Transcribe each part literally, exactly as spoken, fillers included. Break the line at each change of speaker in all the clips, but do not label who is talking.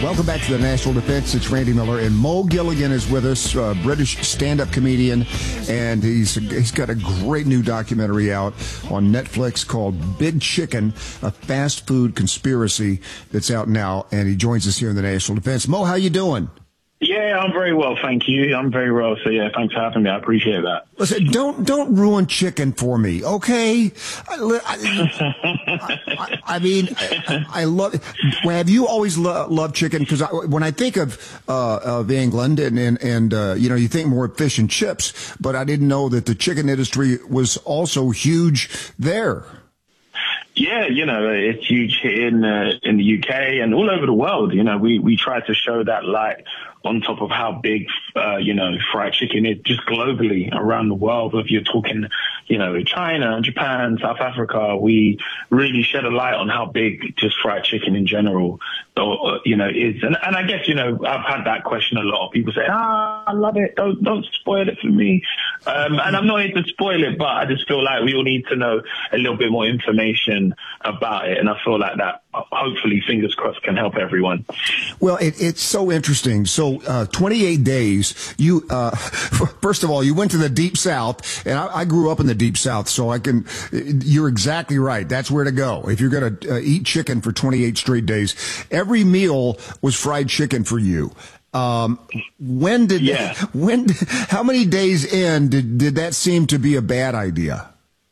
Welcome back to the National Defense. It's Randy Miller, and Mo Gilligan is with us, a British stand-up comedian, and he's he's got a great new documentary out on Netflix called Big Chicken, a fast food conspiracy that's out now, and he joins us here in the National Defense. Mo, how you doing?
Yeah, I'm very well, thank you. I'm very well, so yeah, thanks for having me. I appreciate that.
Listen, don't don't ruin chicken for me, okay? I, I, I, I mean, I, I love. Well, have you always lo- loved chicken? Because when I think of uh, of England and and, and uh, you know, you think more fish and chips, but I didn't know that the chicken industry was also huge there.
Yeah, you know, it's huge in uh, in the U K and all over the world. You know, we we try to show that light on top of how big, uh, you know, fried chicken is just globally around the world. If you're talking, you know, China, Japan, South Africa, we really shed a light on how big just fried chicken in general, uh, you know, is. And, and I guess, you know, I've had that question a lot. People say, ah, I love it. Don't, don't spoil it for me. Um, and I'm not here to spoil it, but I just feel like we all need to know a little bit more information about it. And I feel like that, hopefully, fingers crossed, can help everyone.
Well, it, it's so interesting. So uh, twenty-eight days, you, uh, first of all, you went to the Deep South, and I, I grew up in the Deep South, so I can, you're exactly right. That's where to go. If you're going to uh, eat chicken for twenty-eight straight days, every meal was fried chicken for you. Um, when did,
yeah.
when, how many days in did, did that seem to be a bad idea?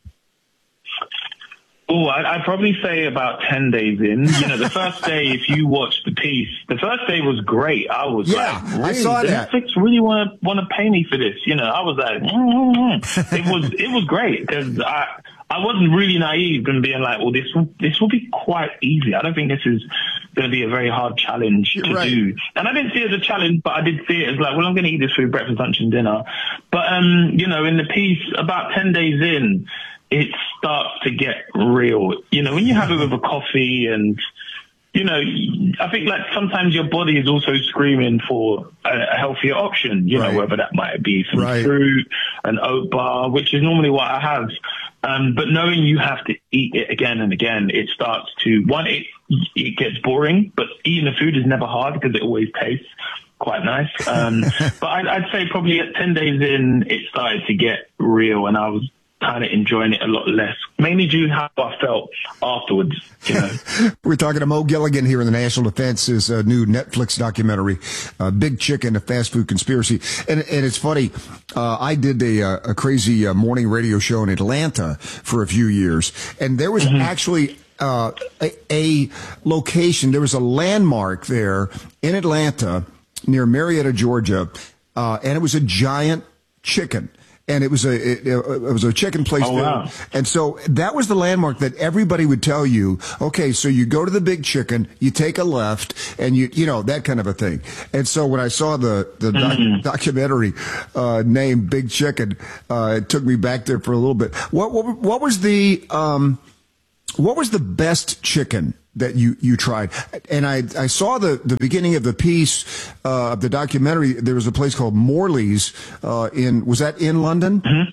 Oh, I'd probably say about ten days in. You know, the first day, if you watch the piece, the first day was great. I was
yeah,
like, really?
I saw that.
Netflix really want to want to pay me for this. You know, I was like, mm-hmm. it was it was great because I I wasn't really naive and being like, well, this will this will be quite easy. I don't think this is going to be a very hard challenge to
right.
do. And I didn't see it as a challenge, but I did see it as like, well, I'm going to eat this for breakfast, lunch, and dinner. But um, you know, in the piece, about ten days in, it starts to get real. You know, when you have it with a coffee and, you know, I think like sometimes your body is also screaming for a, a healthier option, you right. know, whether that might be some right. fruit, an oat bar, which is normally what I have. Um, but knowing you have to eat it again and again, it starts to, one, it, it gets boring, but eating the food is never hard because it always tastes quite nice. Um, but I'd, I'd say probably at ten days in, it started to get real and I was kind of enjoying it a lot less, mainly due to how I felt afterwards, you know.
We're talking to Mo Gilligan here in the National Defense's uh, new Netflix documentary, uh, Big Chicken, a fast food conspiracy. And, and it's funny, uh, I did a, uh, a crazy uh, morning radio show in Atlanta for a few years, and there was mm-hmm. actually uh, a, a location, there was a landmark there in Atlanta near Marietta, Georgia, uh, and it was a giant chicken. And it was a it, it was a chicken place
oh,
there,
wow.
and so that was the landmark that everybody would tell you. Okay, so you go to the Big Chicken, you take a left, and you you know that kind of a thing. And so when I saw the the
mm-hmm.
doc, documentary uh, named Big Chicken, uh, it took me back there for a little bit. What what, what was the um, what was the best chicken that you, you tried? And I, I saw the, the beginning of the piece, uh, of the documentary. There was a place called Morley's, uh, in, was that in London?
Mm-hmm.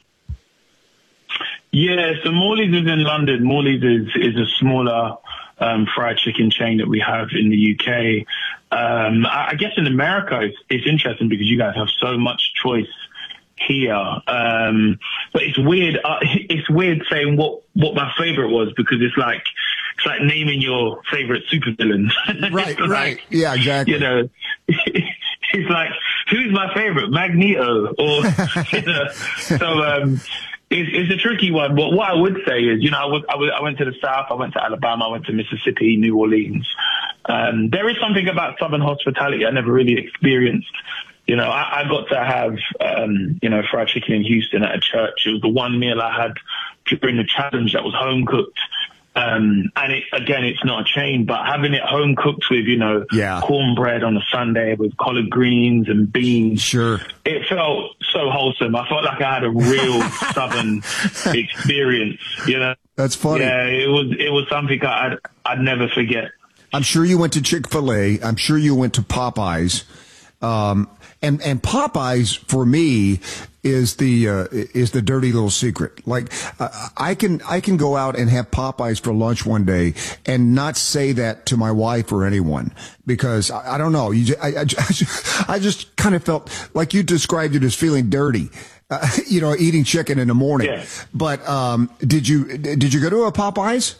Yeah, so Morley's is in London. Morley's is, is a smaller, um, fried chicken chain that we have in the U K. Um, I, I guess in America, it's, it's interesting because you guys have so much choice here. Um, but it's weird. Uh, it's weird saying what, what my favorite was because it's like, it's like naming your favorite supervillain.
Right,
like,
right. Yeah, exactly.
You know, it's like, who's my favorite? Magneto or, you know, so, um, it's, it's a tricky one. But what I would say is, you know, I, was, I, was, I went to the South, I went to Alabama, I went to Mississippi, New Orleans. Um, there is something about Southern hospitality I never really experienced. You know, I, I got to have, um, you know, fried chicken in Houston at a church. It was the one meal I had during the challenge that was home cooked. Um, and it, again, it's not a chain, but having it home cooked with, you know,
yeah.
cornbread on a Sunday with collard greens and beans.
Sure.
It felt so wholesome. I felt like I had a real Southern experience, you know.
That's funny.
Yeah, it was, it was something I'd, I'd never forget.
I'm sure you went to Chick-fil-A. I'm sure you went to Popeyes. Um, and, and Popeyes for me is the uh, is the dirty little secret. Like uh, I can I can go out and have Popeyes for lunch one day and not say that to my wife or anyone because I, I don't know. You just, I, I just, I just kind of felt like you described it as feeling dirty. Uh, you know, eating chicken in the morning.
Yeah.
But um, did you did you go to a Popeyes?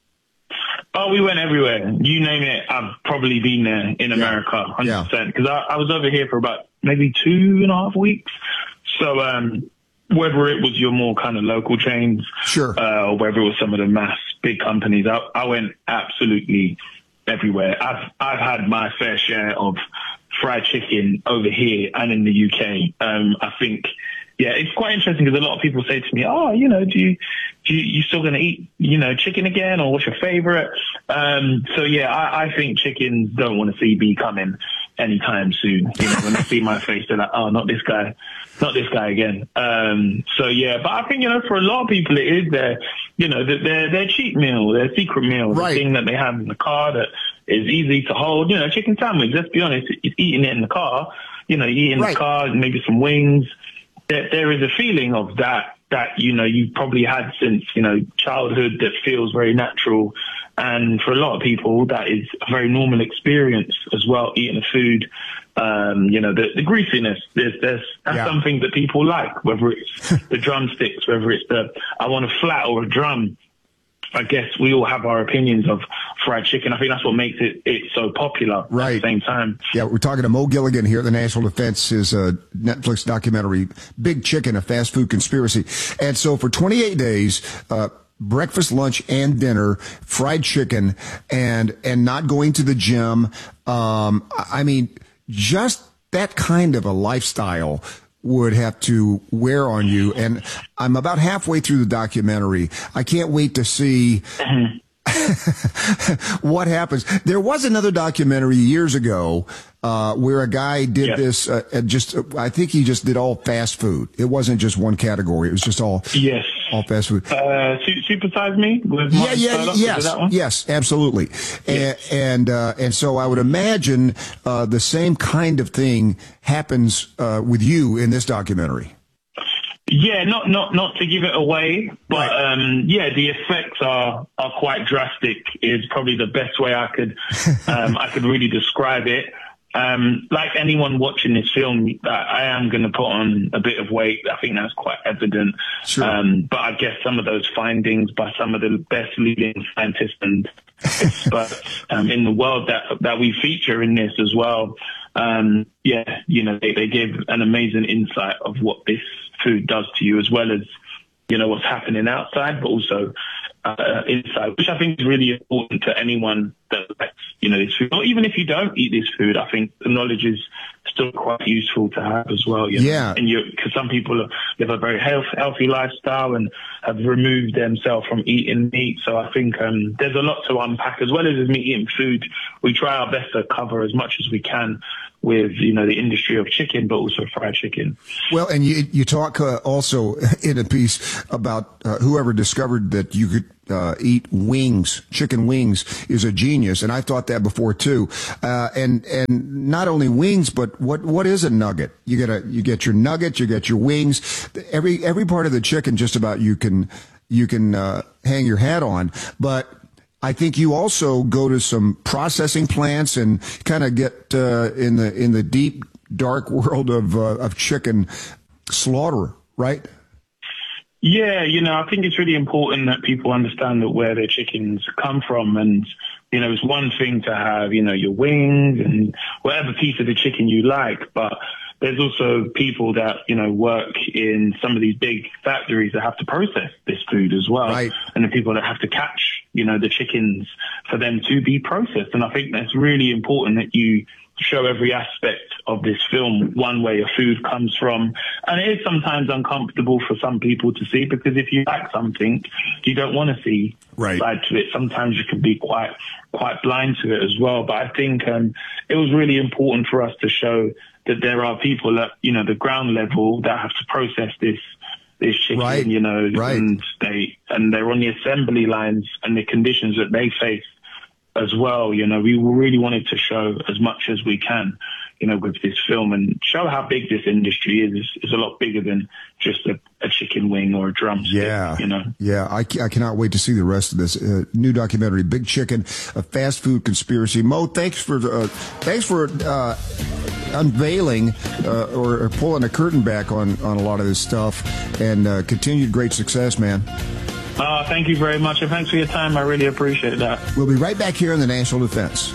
Oh, we went everywhere. You name it, I've probably been there in America, one hundred percent. Because I, I was over here for about maybe two and a half weeks. So um, whether it was your more kind of local chains,
sure,
uh, or whether it was some of the mass big companies, I, I went absolutely everywhere. I've I've had my fair share of fried chicken over here and in the U K. Um, I think. Yeah, it's quite interesting because a lot of people say to me, oh, you know, do you, do you, you still going to eat, you know, chicken again or what's your favorite? Um, so, yeah, I, I think chickens don't want to see me coming anytime soon. You know, when they see my face, they're like, oh, not this guy, not this guy again. Um, so, yeah, but I think, you know, for a lot of people, it is their, you know, their, their cheat meal, their secret meal,
right.
The thing that they have in the car that is easy to hold. You know, chicken sandwich, let's be honest, it's eating it in the car. You know, you eat in right. the car, maybe some wings. There, there is a feeling of that, that, you know, you've probably had since, you know, childhood that feels very natural. And for a lot of people, that is a very normal experience as well, eating the food. Um, you know, the, the greasiness, there's, there's, that's yeah. something that people like, whether it's the drumsticks, whether it's the, I want a flat or a drum. I guess we all have our opinions of fried chicken. I think that's what makes it, it so popular
right.
at the same time.
Yeah, we're talking to Mo Gilligan here at the National Defense, his uh, Netflix documentary, Big Chicken, A Fast Food Conspiracy. And so for twenty-eight days, uh, breakfast, lunch, and dinner, fried chicken, and and not going to the gym. Um, I mean, just that kind of a lifestyle would have to wear on you. And I'm about halfway through the documentary. I can't wait to see what happens. There was another documentary years ago uh where a guy did yes. this uh, just uh, I think he just did all fast food. It wasn't just one category. It was just all
yes
all fast food.
Uh Super Size Me with
yeah yeah yes that one? yes absolutely yes. And and uh and so I would imagine uh the same kind of thing happens uh with you in this documentary.
Yeah, not not not to give it away, but
right.
um, yeah, the effects are are quite drastic. Is probably the best way I could um, I could really describe it. Um, like anyone watching this film, I am going to put on a bit of weight. I think that's quite evident.
Sure.
Um, but I guess some of those findings by some of the best leading scientists and experts um, in the world that that we feature in this as well. Um, yeah, you know, they, they give an amazing insight of what this food does to you, as well as, you know, what's happening outside, but also uh, inside, which I think is really important to anyone that likes, you know, this food. Or even if you don't eat this food, I think the knowledge is still quite useful to have as well. You know?
Yeah.
And you, because some people live a very health, healthy lifestyle and have removed themselves from eating meat. So I think um, there's a lot to unpack, as well as me eating food. We try our best to cover as much as we can with, you know, the industry of chicken, but also fried chicken.
Well, and you you talk uh, also in a piece about uh, whoever discovered that you could uh, eat wings, chicken wings, is a genius, and I thought that before too. Uh, and and not only wings, but what what is a nugget? You get a you get your nugget, you get your wings. Every every part of the chicken, just about you can you can uh, hang your hat on, but I think you also go to some processing plants and kind of get uh, in the in the deep dark world of uh, of chicken slaughter, right?
Yeah, you know, I think it's really important that people understand that where their chickens come from, and you know, it's one thing to have, you know, your wings and whatever piece of the chicken you like, but there's also people that, you know, work in some of these big factories that have to process this food as well.
Right.
And the people that have to catch, you know, the chickens for them to be processed. And I think that's really important that you show every aspect of this film, one way a food comes from. And it is sometimes uncomfortable for some people to see, because if you like something, you don't want to see
right.
side to it. Sometimes you can be quite, quite blind to it as well. But I think um, it was really important for us to show that there are people at, you know, the ground level that have to process this this chicken,
right.
you know,
right.
and they and they're on the assembly lines, and the conditions that they face as well. You know, we really wanted to show as much as we can, you know, with this film and show how big this industry is. It's, it's a lot bigger than just a, a chicken wing or a drumstick,
yeah.
you know.
Yeah, I, I cannot wait to see the rest of this uh, new documentary, Big Chicken, a fast food conspiracy. Mo, thanks for uh, thanks for uh, unveiling uh, or, or pulling a curtain back on, on a lot of this stuff, and uh, continued great success, man.
Uh, thank you very much, and thanks for your time. I really appreciate that.
We'll be right back here in the National Defense.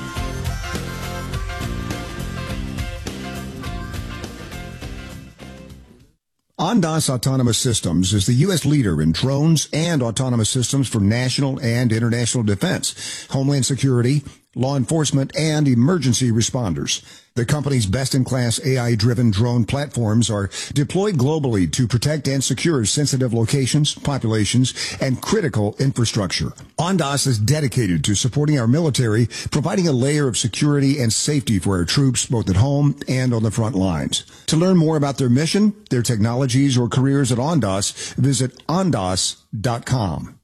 Ondas Autonomous Systems is the U S leader in drones and autonomous systems for national and international defense, homeland security, law enforcement, and emergency responders. The company's best-in-class A I-driven drone platforms are deployed globally to protect and secure sensitive locations, populations, and critical infrastructure. Ondas is dedicated to supporting our military, providing a layer of security and safety for our troops, both at home and on the front lines. To learn more about their mission, their technologies, or careers at Ondas, visit ondas dot com.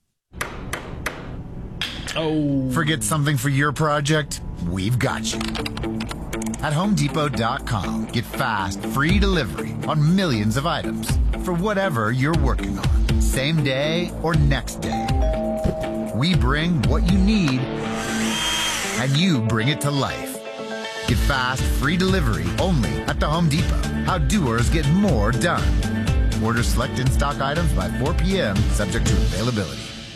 Oh. Forget something for your project? We've got you. At home depot dot com, get fast, free delivery on millions of items for whatever you're working on, same day or next day. We bring what you need, and you bring it to life. Get fast, free delivery only at the Home Depot. How doers get more done. Order select in-stock items by four p.m., subject to availability.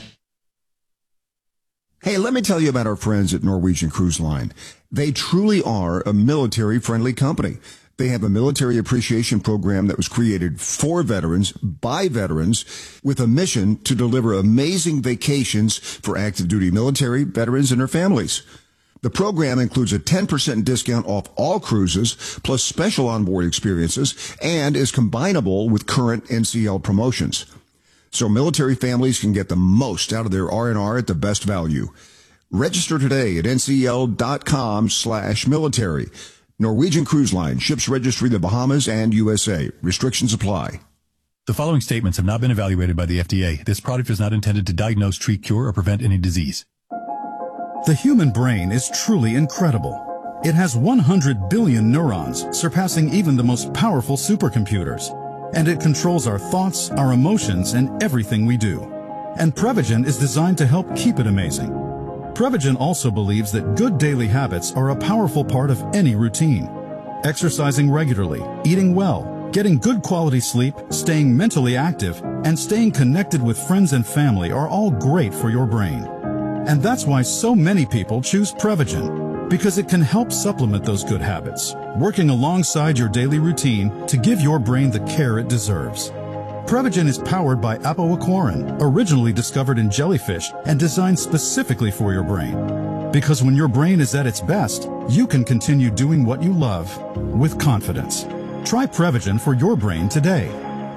Hey, let me tell you about our friends at Norwegian Cruise Line. They truly are a military-friendly company. They have a military appreciation program that was created for veterans, by veterans, with a mission to deliver amazing vacations for active duty military, veterans, and their families. The program includes a ten percent discount off all cruises, plus special onboard experiences, and is combinable with current N C L promotions. So military families can get the most out of their R and R at the best value. Register today at N C L dot com slash military. Norwegian Cruise Line, ships registry the Bahamas and U S A. Restrictions apply.
The following statements have not been evaluated by the F D A. This product is not intended to diagnose, treat, cure, or prevent any disease.
The human brain is truly incredible. It has one hundred billion neurons, surpassing even the most powerful supercomputers. And it controls our thoughts, our emotions, and everything we do. And Prevagen is designed to help keep it amazing. Prevagen also believes that good daily habits are a powerful part of any routine. Exercising regularly, eating well, getting good quality sleep, staying mentally active, and staying connected with friends and family are all great for your brain. And that's why so many people choose Prevagen, because it can help supplement those good habits, working alongside your daily routine to give your brain the care it deserves. Prevagen is powered by apoaquarin, originally discovered in jellyfish and designed specifically for your brain. Because when your brain is at its best, you can continue doing what you love with confidence. Try Prevagen for your brain today.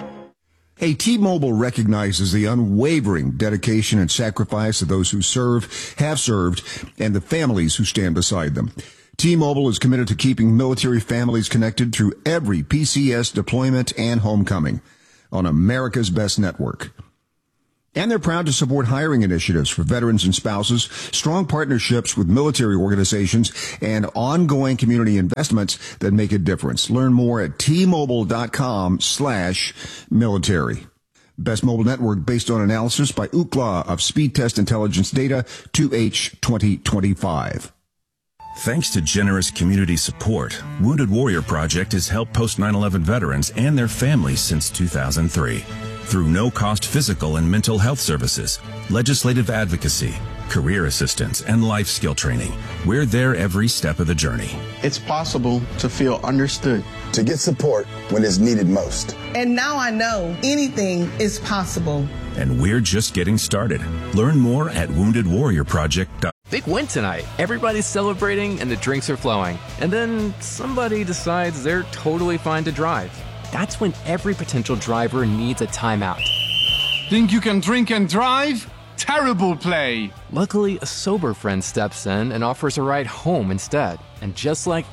Hey, T-Mobile recognizes the unwavering dedication and sacrifice of those who serve, have served, and the families who stand beside them. T-Mobile is committed to keeping military families connected through every P C S deployment and homecoming on America's best network. And they're proud to support hiring initiatives for veterans and spouses, strong partnerships with military organizations, and ongoing community investments that make a difference. Learn more at T-Mobile dot com slash military. Best mobile network based on analysis by Ookla of Speed Test Intelligence Data, two H twenty twenty-five.
Thanks to generous community support, Wounded Warrior Project has helped post nine eleven veterans and their families since two thousand three. Through no-cost physical and mental health services, legislative advocacy, career assistance, and life skill training, we're there every step of the journey.
It's possible to feel understood,
to get support when it's needed most.
And now I know anything is possible.
And we're just getting started. Learn more at wounded warrior project dot com.
Big win tonight. Everybody's celebrating and the drinks are flowing. And then somebody decides they're totally fine to drive. That's when every potential driver needs a timeout.
Think you can drink and drive? Terrible play.
Luckily, a sober friend steps in and offers a ride home instead. And just like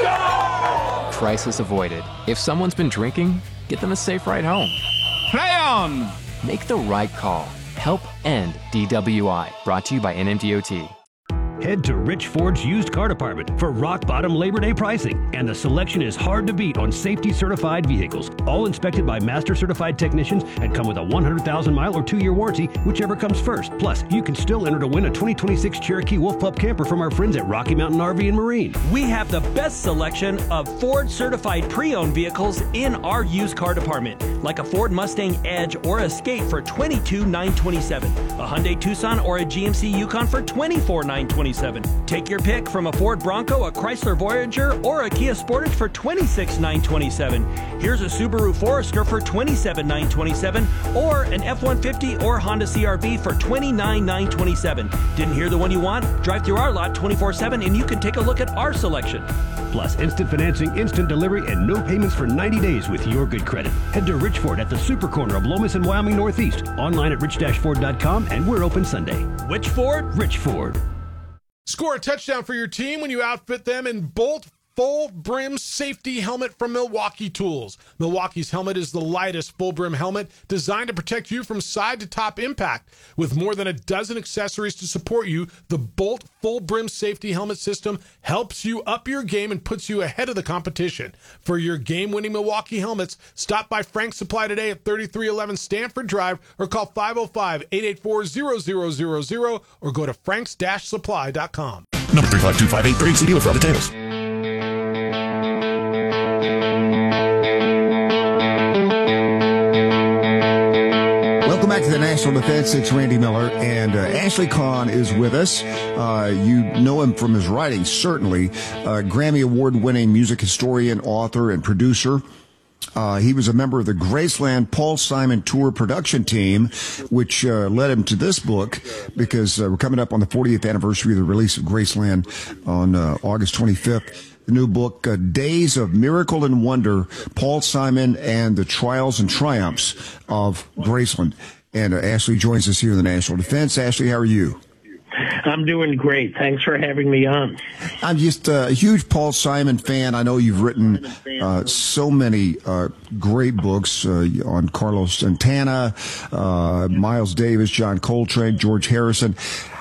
that, crisis avoided. If someone's been drinking, get them a safe ride home.
Play on!
Make the right call. Help end D W I. Brought to you by N M D O T.
Head to Rich Ford's used car department for rock-bottom Labor Day pricing, and the selection is hard to beat on safety-certified vehicles, all inspected by master-certified technicians and come with a one hundred thousand mile or two-year warranty, whichever comes first. Plus, you can still enter to win a twenty twenty-six Cherokee Wolf Pup camper from our friends at Rocky Mountain R V and Marine.
We have the best selection of Ford-certified pre-owned vehicles in our used car department, like a Ford Mustang Edge or Escape for twenty-two thousand nine hundred twenty-seven dollars, a Hyundai Tucson or a G M C Yukon for twenty-four thousand nine hundred twenty-seven dollars. Take your pick from a Ford Bronco, a Chrysler Voyager, or a Kia Sportage for twenty-six thousand nine hundred twenty-seven dollars. Here's a Subaru Forester for twenty-seven thousand nine hundred twenty-seven dollars, or an F one fifty or Honda C R V for twenty-nine thousand nine hundred twenty-seven dollars. Didn't hear the one you want? Drive through our lot twenty-four seven and you can take a look at our selection.
Plus, instant financing, instant delivery, and no payments for ninety days with your good credit. Head to Rich Ford at the super corner of Lomas and Wyoming Northeast. Online at rich dash ford dot com, and we're open Sunday.
Which Ford?
Rich Ford.
Score a touchdown for your team when you outfit them in Bolt Full Brim Safety Helmet from Milwaukee Tools. Milwaukee's helmet is the lightest full brim helmet designed to protect you from side to top impact. With more than a dozen accessories to support you, the Bolt Full Brim Safety Helmet system helps you up your game and puts you ahead of the competition. For your game-winning Milwaukee helmets, stop by Frank's Supply today at thirty-three eleven Stanford Drive or call five oh five, eight eight four, zero zero zero zero or go to franks dash supply dot com.
Number three five two five eight three, dealer for other titles.
Welcome back to the National Defense. It's Randy Miller, and uh, Ashley Kahn is with us. Uh, you know him from his writing, certainly. Uh, Grammy Award-winning music historian, author, and producer. Uh, he was a member of the Graceland Paul Simon Tour production team, which uh, led him to this book, because uh, we're coming up on the fortieth anniversary of the release of Graceland on uh, August twenty-fifth. The new book, uh, Days of Miracle and Wonder, Paul Simon and the Trials and Triumphs of Graceland. And uh, Ashley joins us here in the National Defense. Ashley, how are you?
I'm doing great. Thanks for having me on.
I'm just uh, a huge Paul Simon fan. I know you've written uh, so many uh, great books uh, on Carlos Santana, uh, Miles Davis, John Coltrane, George Harrison.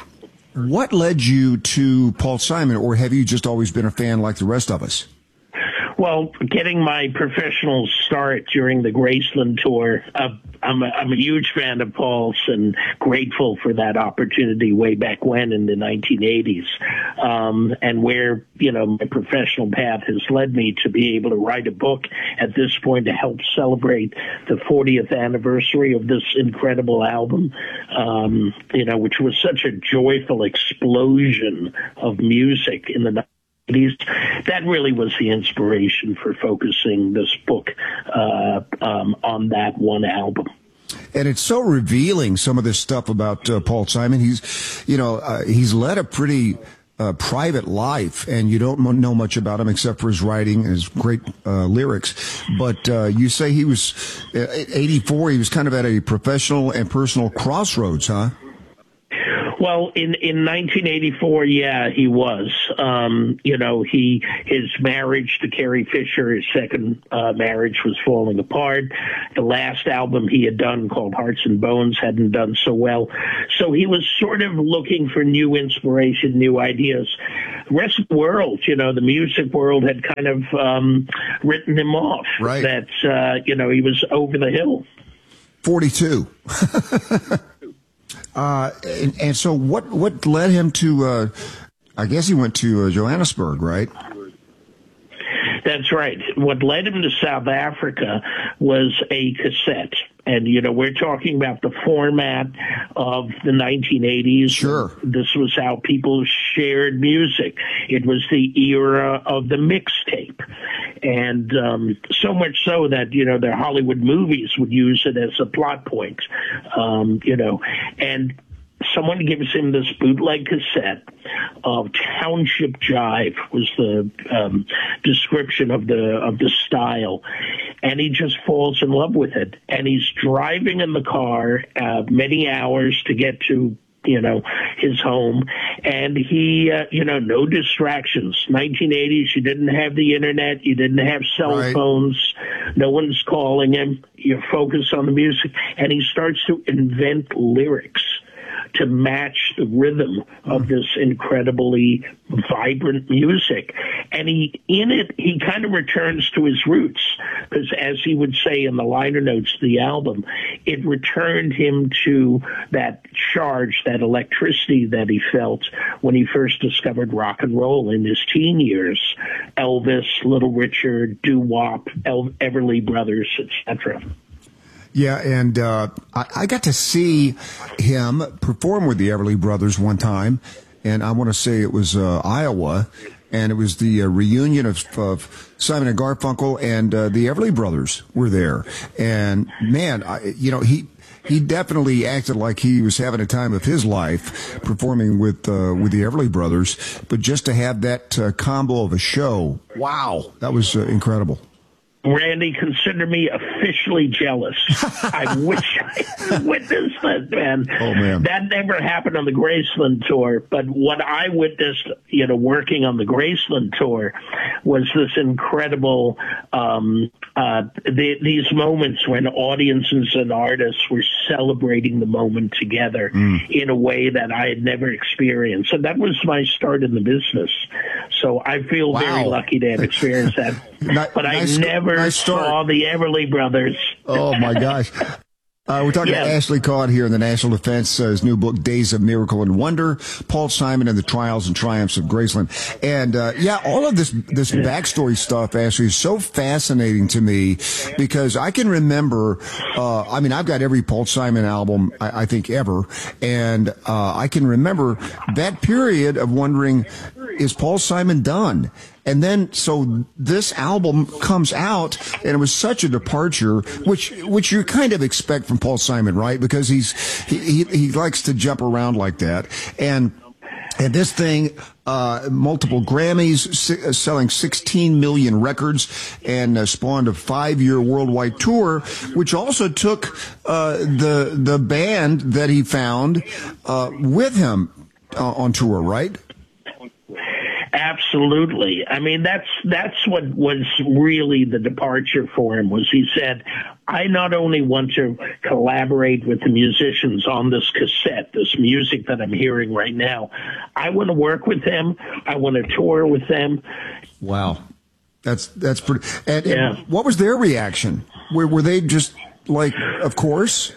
What led you to Paul Simon, or have you just always been a fan like the rest of us?
Well, getting my professional start during the Graceland tour, uh, I'm, a, I'm a huge fan of Paul's and grateful for that opportunity way back when in the nineteen eighties. Um, and where, you know, my professional path has led me to be able to write a book at this point to help celebrate the fortieth anniversary of this incredible album, um, you know, which was such a joyful explosion of music in the nineties. That really was the inspiration for focusing this book uh, um, on that one album.
And it's so revealing, some of this stuff about uh, Paul Simon. He's, you know, uh, he's led a pretty uh, private life, and you don't know much about him except for his writing and his great uh, lyrics. But uh, you say he was at eighty-four. He was kind of at a professional and personal crossroads, huh?
Well, in, in nineteen eighty-four, yeah, he was. Um, you know, he his marriage to Carrie Fisher, his second uh, marriage, was falling apart. The last album he had done, called Hearts and Bones, hadn't done so well. So he was sort of looking for new inspiration, new ideas. The rest of the world, you know, the music world had kind of um, written him off.
Right.
That, uh, you know, he was over the hill.
forty-two. Uh, and, and so what, what led him to, uh, I guess he went to uh, Johannesburg, right?
That's right. What led him to South Africa was a cassette. And, you know, we're talking about the format of the nineteen eighties.
Sure.
This was how people shared music. It was the era of the mixtape. And um, so much so that, you know, their Hollywood movies would use it as a plot point, um, you know. And someone gives him this bootleg cassette of Township Jive, was the um, description of the of the style, and he just falls in love with it. And he's driving in the car uh, many hours to get to, you know, his home, and he, uh, you know, no distractions. nineteen eighties, you didn't have the internet, you didn't have cell
right.
phones, no one's calling him. You're focused on the music, and he starts to invent lyrics. to match the rhythm of this incredibly vibrant music. And he, in it, he kind of returns to his roots, because as he would say in the liner notes of the album, it returned him to that charge, that electricity that he felt when he first discovered rock and roll in his teen years. Elvis, Little Richard, doo-wop, El- Everly Brothers, et cetera.
Yeah, and uh, I, I got to see him perform with the Everly Brothers one time, and I want to say it was uh, Iowa, and it was the uh, reunion of, of Simon and Garfunkel, and uh, the Everly Brothers were there. And man, I, you know, he he definitely acted like he was having a time of his life performing with uh, with the Everly Brothers. But just to have that uh, combo of a show, wow, that was uh, incredible.
Randy, consider me officially jealous. I wish I witnessed that, man.
Oh, man.
That never happened on the Graceland tour, but what I witnessed, you know, working on the Graceland tour was this incredible, um, uh, the, these moments when audiences and artists were celebrating the moment together mm. in a way that I had never experienced. And that was my start in the business. So I feel
wow.
very lucky to have experienced that.
Not,
but I
nice,
never
nice
saw the Everly Brothers.
Oh, my gosh. Uh, we're talking yeah. to Ashley Codd here in the National Defense, uh, his new book, Days of Miracle and Wonder, Paul Simon and the Trials and Triumphs of Graceland. And, uh, yeah, all of this, this backstory stuff, Ashley, is so fascinating to me because I can remember, uh, I mean, I've got every Paul Simon album, I, I think, ever. And, uh, I can remember that period of wondering, is Paul Simon done? And then, so this album comes out, and it was such a departure, which which you kind of expect from Paul Simon, right? Because he's he he, he likes to jump around like that, and and this thing, uh, multiple Grammys, si- selling sixteen million records, and uh, spawned a five-year worldwide tour, which also took uh, the the band that he found uh, with him uh, on tour, right?
Absolutely. I mean, that's that's what was really the departure for him, was he said, I not only want to collaborate with the musicians on this cassette, this music that I'm hearing right now, I want to work with them. I want to tour with them.
Wow. That's that's pretty. And,
yeah.
and what was their reaction? Were, were they just like, of course?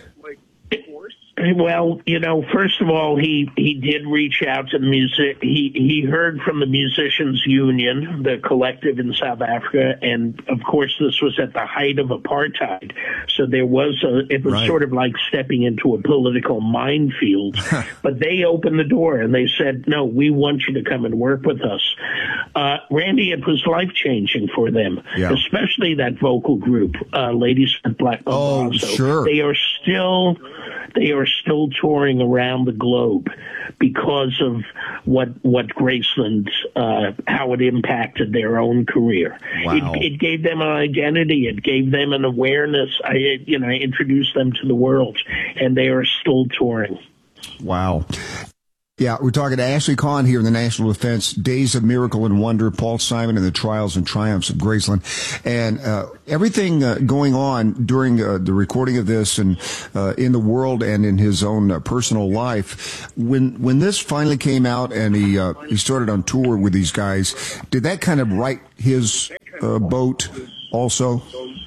Well, you know, first of all, he, he did reach out to the music. He, he heard from the Musicians Union, the collective in South Africa. And of course, this was at the height of apartheid. So there was a, it was right. sort of like stepping into a political minefield, but they opened the door and they said, no, we want you to come and work with us. Uh, Randy, it was life changing for them,
yeah.
especially that vocal group, uh, Ladies with Black
Oh,
Mambazo.
sure.
They are still, they are still touring around the globe because of what what Graceland, uh, how it impacted their own career.
Wow.
It, it gave them an identity. It gave them an awareness. I, you know, I introduced them to the world, and they are still touring.
Wow. Yeah, we're talking to Ashley Codd here in the National Defense, Days of Miracle and Wonder, Paul Simon and the Trials and Triumphs of Graceland. And uh, everything uh, going on during uh, the recording of this and uh, in the world and in his own uh, personal life, when when this finally came out and he uh, he started on tour with these guys, did that kind of right his uh, boat also?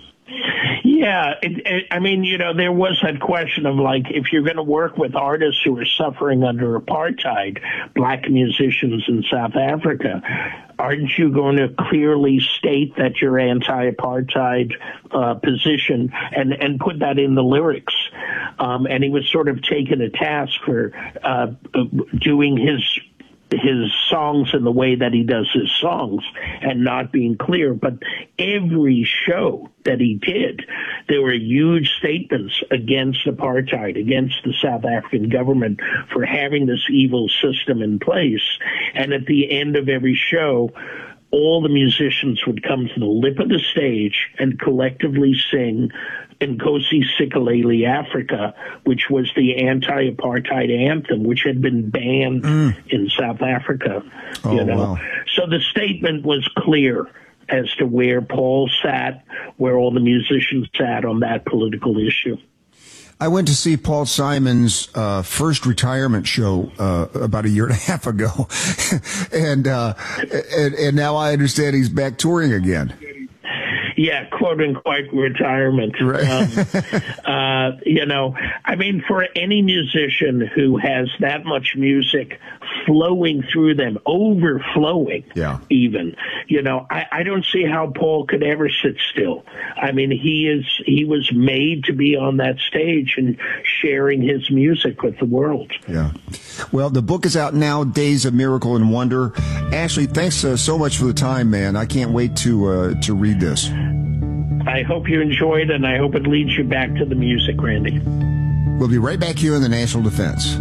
Yeah, it, it, I mean, you know, there was that question of, like, if you're going to work with artists who are suffering under apartheid, black musicians in South Africa, aren't you going to clearly state that you're anti-apartheid uh, position and, and put that in the lyrics? Um, and he was sort of taken a task for uh, doing his his songs in the way that he does his songs and not being clear. But every show that he did, there were huge statements against apartheid, against the South African government for having this evil system in place. And at the end of every show, all the musicians would come to the lip of the stage and collectively sing Nkosi Sikelel' Africa, which was the anti-apartheid anthem, which had been banned mm. in South Africa.
Oh,
you know?
wow.
So the statement was clear as to where Paul sat, where all the musicians sat on that political issue.
I went to see Paul Simon's uh, first retirement show uh, about a year and a half ago, and, uh, and and now I understand he's back touring again.
Yeah, quote unquote retirement.
Right.
um, uh, you know, I mean, for any musician who has that much music flowing through them, overflowing,
yeah.
even, you know, I, I don't see how Paul could ever sit still. I mean, he is he was made to be on that stage and sharing his music with the world.
Yeah. Well, the book is out now, Days of Miracle and Wonder. Ashley, thanks uh, so much for the time, man. I can't wait to uh, to read this.
I hope you enjoyed, and I hope it leads you back to the music, Randy.
We'll be right back here in the National Defense.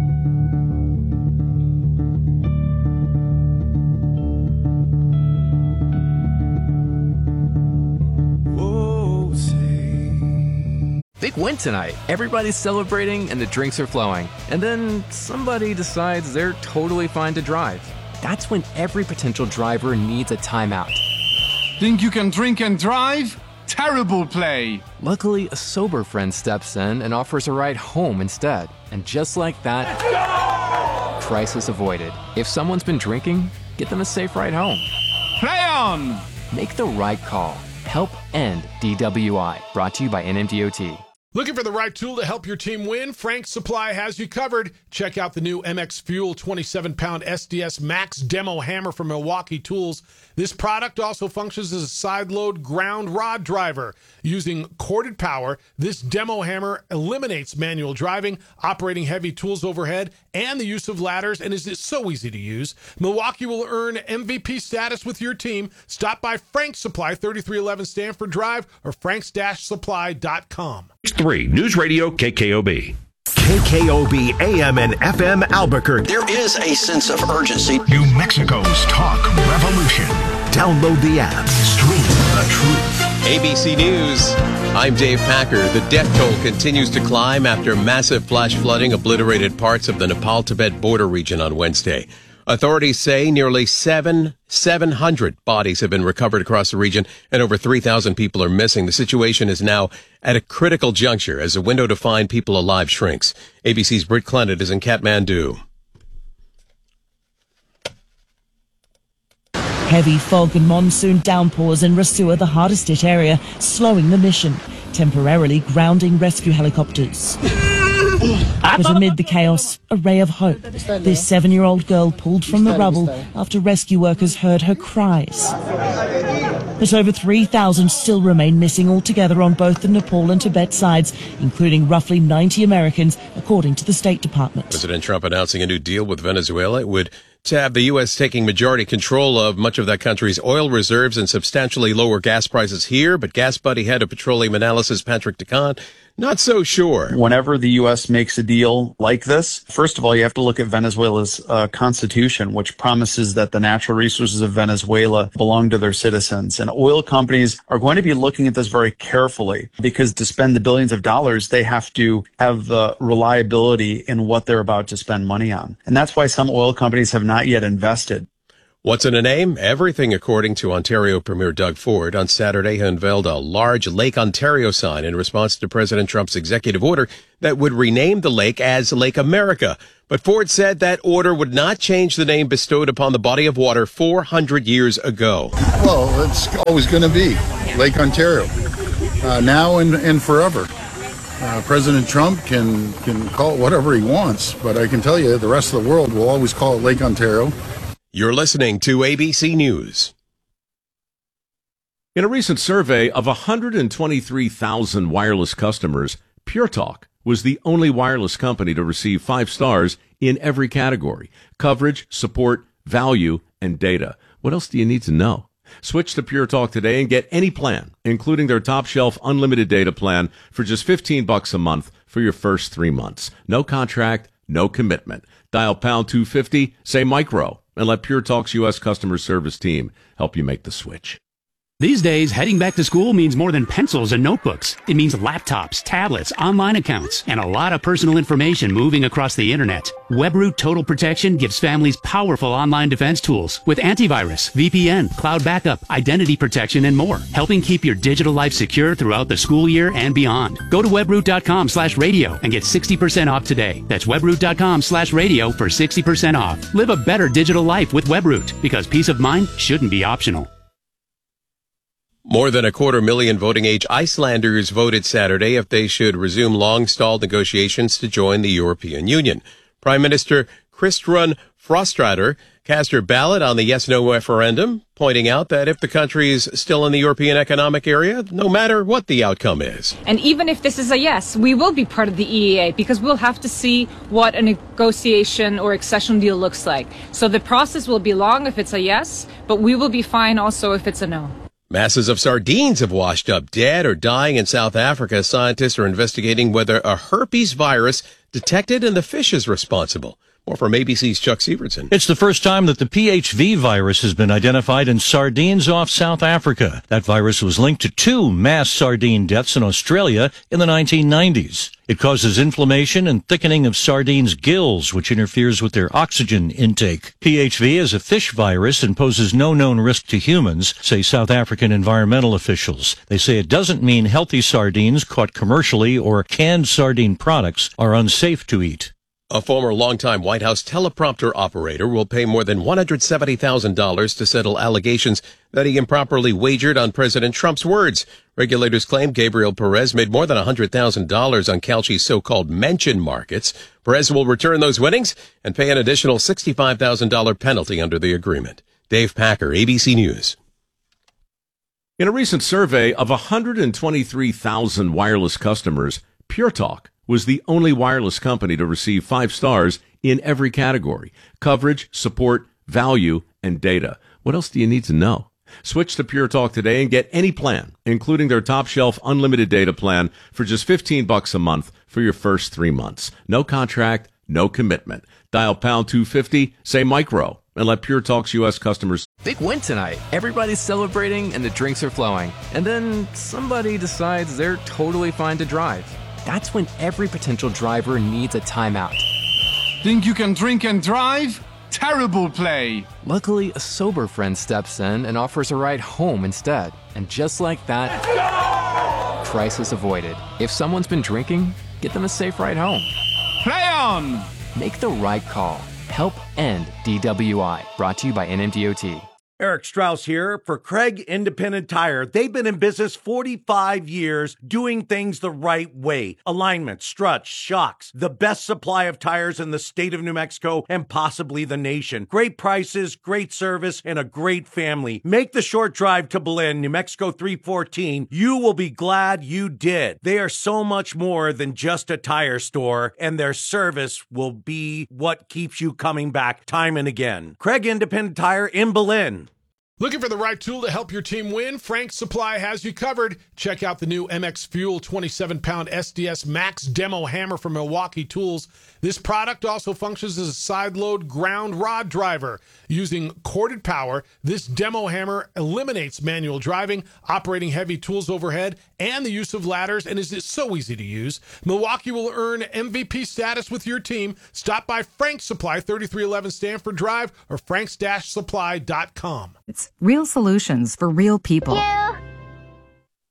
Big win tonight. Everybody's celebrating and the drinks are flowing. And then somebody decides they're totally fine to drive. That's when every potential driver needs a timeout.
Think you can drink and drive? Terrible play.
Luckily, a sober friend steps in and offers a ride home instead. And just like that, crisis avoided. If someone's been drinking, get them a safe ride home.
Play on!
Make the right call. Help end D W I. Brought to you by N M D O T.
Looking for the right tool to help your team win? Frank's Supply has you covered. Check out the new M X Fuel twenty-seven pound S D S Max Demo Hammer from Milwaukee Tools. This product also functions as a side-load ground rod driver. Using corded power, this demo hammer eliminates manual driving, operating heavy tools overhead, and the use of ladders, and is so easy to use. Milwaukee will earn M V P status with your team. Stop by Frank's Supply, thirty-three eleven Stanford Drive, or franks dash supply dot com.
three News Radio K K O B.
K K O B A M and F M Albuquerque.
There is a sense of urgency.
New Mexico's talk revolution. Download the app. Stream the truth.
A B C News. I'm Dave Packer. The death toll continues to climb after massive flash flooding obliterated parts of the Nepal-Tibet border region on Wednesday. Authorities say nearly seven, seven hundred bodies have been recovered across the region and over three thousand people are missing. The situation is now at a critical juncture as the window to find people alive shrinks. A B C's Britt Clennet is in Kathmandu.
Heavy fog and monsoon downpours in Rasua, the hardest hit area, slowing the mission, temporarily grounding rescue helicopters. But amid the chaos, a ray of hope. This seven-year-old girl pulled from the rubble after rescue workers heard her cries. But over three thousand still remain missing altogether on both the Nepal and Tibet sides, including roughly ninety Americans, according to the State Department.
President Trump announcing a new deal with Venezuela. It would to have the U S taking majority control of much of that country's oil reserves and substantially lower gas prices here. But Gas Buddy head of petroleum analysis, Patrick DeCon, not so sure.
Whenever the U S makes a deal like this, first of all, you have to look at Venezuela's uh, constitution, which promises that the natural resources of Venezuela belong to their citizens. And oil companies are going to be looking at this very carefully because to spend the billions of dollars, they have to have the reliability in what they're about to spend money on. And that's why some oil companies have not yet invested.
What's in a name? Everything, according to Ontario Premier Doug Ford. On Saturday, he unveiled a large Lake Ontario sign in response to President Trump's executive order that would rename the lake as Lake America. But Ford said that order would not change the name bestowed upon the body of water four hundred years ago.
Well, it's always going to be Lake Ontario, uh, now and, and forever. Uh, President Trump can, can call it whatever he wants, but I can tell you the rest of the world will always call it Lake Ontario.
You're listening to A B C News.
In a recent survey of one hundred twenty-three thousand wireless customers, Pure Talk was the only wireless company to receive five stars in every category: coverage, support, value, and data. What else do you need to know? Switch to Pure Talk today and get any plan, including their top shelf unlimited data plan for just fifteen bucks a month for your first three months. No contract, no commitment. Dial pound two fifty, say micro, and let Pure Talk's U S customer service team help you make the switch.
These days, heading back to school means more than pencils and notebooks. It means laptops, tablets, online accounts, and a lot of personal information moving across the internet. Webroot Total Protection gives families powerful online defense tools with antivirus, V P N, cloud backup, identity protection, and more, helping keep your digital life secure throughout the school year and beyond. Go to webroot.com slash radio and get sixty percent off today. That's webroot.com slash radio for sixty percent off. Live a better digital life with Webroot, because peace of mind shouldn't be optional.
More than a quarter million voting-age Icelanders voted Saturday if they should resume long-stalled negotiations to join the European Union. Prime Minister Kristrún Frostadóttir cast her ballot on the yes-no referendum, pointing out that if the country is still in the European Economic Area, no matter what the outcome is.
And even if this is a yes, we will be part of the E E A because we'll have to see what a negotiation or accession deal looks like. So the process will be long if it's a yes, but we will be fine also if it's a no.
Masses of sardines have washed up dead or dying in South Africa. Scientists are investigating whether a herpes virus detected in the fish is responsible. More from A B C's Chuck Sievertson.
It's the first time that the P H V virus has been identified in sardines off South Africa. That virus was linked to two mass sardine deaths in Australia in the nineteen nineties. It causes inflammation and thickening of sardines' gills, which interferes with their oxygen intake. P H V is a fish virus and poses no known risk to humans, say South African environmental officials. They say it doesn't mean healthy sardines caught commercially or canned sardine products are unsafe to eat.
A former longtime White House teleprompter operator will pay more than one hundred seventy thousand dollars to settle allegations that he improperly wagered on President Trump's words. Regulators claim Gabriel Perez made more than one hundred thousand dollars on Kalshi's so-called mention markets. Perez will return those winnings and pay an additional sixty-five thousand dollars penalty under the agreement. Dave Packer, A B C News.
In a recent survey of one hundred twenty-three thousand wireless customers, Pure Talk was the only wireless company to receive five stars in every category: coverage, support, value, and data. What else do you need to know? Switch to Pure Talk today and get any plan, including their top shelf unlimited data plan, for just fifteen bucks a month for your first three months. No contract, no commitment. Dial pound two fifty, say micro, and let Pure Talk's U S customers.
Big win tonight. Everybody's celebrating and the drinks are flowing. And then somebody decides they're totally fine to drive. That's when every potential driver needs a timeout.
Think you can drink and drive? Terrible play.
Luckily, a sober friend steps in and offers a ride home instead. And just like that, crisis avoided. If someone's been drinking, get them a safe ride home.
Play on!
Make the right call. Help end D W I. Brought to you by N M D O T.
Eric Strauss here for Craig Independent Tire. They've been in business forty-five years doing things the right way. Alignment, struts, shocks, the best supply of tires in the state of New Mexico and possibly the nation. Great prices, great service, and a great family. Make the short drive to Belen, New Mexico three fourteen. You will be glad you did. They are so much more than just a tire store, and their service will be what keeps you coming back time and again. Craig Independent Tire in Belen.
Looking for the right tool to help your team win? Frank's Supply has you covered. Check out the new M X Fuel twenty-seven pound S D S Max Demo Hammer from Milwaukee Tools. This product also functions as a side-load ground rod driver. Using corded power, this demo hammer eliminates manual driving, operating heavy tools overhead, and the use of ladders, and is so easy to use. Milwaukee will earn M V P status with your team. Stop by Frank's Supply, thirty-three eleven Stanford Drive, or franks dash supply dot com.
It's real solutions for real people.
You